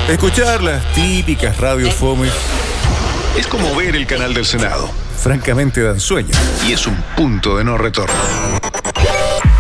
Escuchar las típicas radios fome Es como ver el canal del Senado. francamente dan sueño. Y es un punto de no retorno.